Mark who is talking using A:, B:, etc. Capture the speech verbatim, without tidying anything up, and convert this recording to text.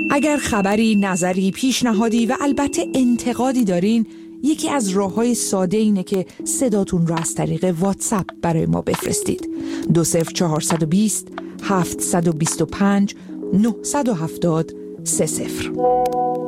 A: اگر خبری، نظری، پیشنهادی و البته انتقادی دارین، یکی از راه‌های ساده اینه که صداتون رو از طریق واتساپ برای ما بفرستید. دو صفر چهارصد و بیست هفتصد و بیست و پنج نهصد و هفتاد سه صفر.